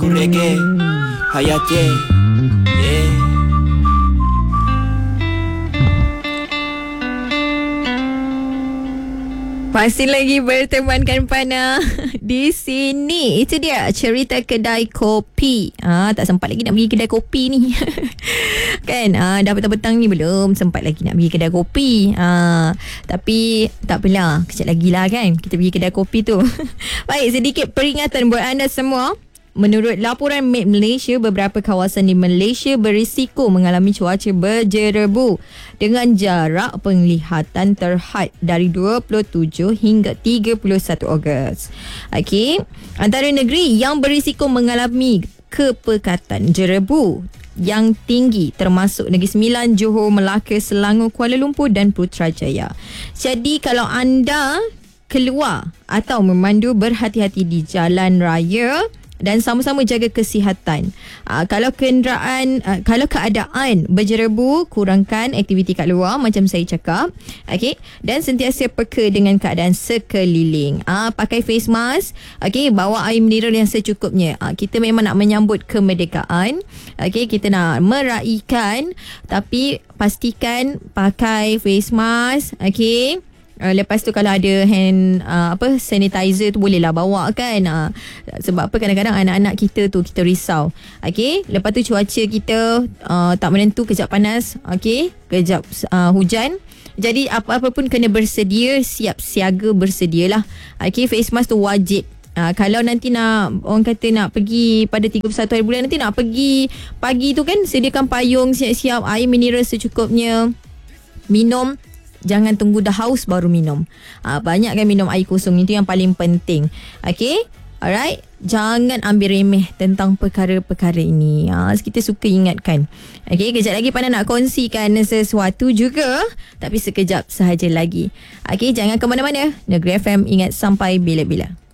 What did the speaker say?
lagu reggae Hayati. Yeah. Masih lagi bertemankan Pana di sini. Itu dia cerita kedai kopi. Tak sempat lagi nak pergi kedai kopi ni. Kan dah petang-petang ni belum sempat lagi nak pergi kedai kopi. Tapi tak apalah, kejap lagi lah kan kita pergi kedai kopi tu. Baik, sedikit peringatan buat anda semua. Menurut laporan Made Malaysia, beberapa kawasan di Malaysia berisiko mengalami cuaca berjerebu dengan jarak penglihatan terhad dari 27 hingga 31 Ogos. Okey, antara negeri yang berisiko mengalami kepekatan jerebu yang tinggi termasuk Negeri Sembilan, Johor, Melaka, Selangor, Kuala Lumpur dan Putrajaya. Jadi kalau anda keluar atau memandu, berhati-hati di jalan raya dan sama-sama jaga kesihatan. Kalau keadaan berjerebu, kurangkan aktiviti kat luar macam saya cakap. Okey, dan sentiasa peka dengan keadaan sekeliling. Pakai face mask, okey, bawa air mineral yang secukupnya. Kita memang nak menyambut kemerdekaan. Okey, kita nak meraihkan, tapi pastikan pakai face mask, okey. Lepas tu kalau ada hand sanitizer tu bolehlah bawa kan. Sebab apa, kadang-kadang anak-anak kita tu kita risau. Okey, lepas tu cuaca kita tak menentu, kejap panas, okey, kejap hujan. Jadi apa-apa pun kena bersedia, siap siaga bersedialah. Okey, face mask tu wajib. Kalau nanti nak, orang kata nak pergi pada 31 hari bulan nanti, nak pergi pagi tu kan, sediakan payung, siap-siap, air mineral secukupnya. Minum, jangan tunggu dah haus baru minum. Banyakkan minum air kosong, itu yang paling penting. Okey, alright. Jangan ambil remeh tentang perkara-perkara ini. Kita suka ingatkan. Okey, kejap lagi Pana nak kongsikan sesuatu juga, tapi sekejap sahaja lagi. Okey, jangan ke mana-mana. Negeri FM, ingat sampai bila-bila.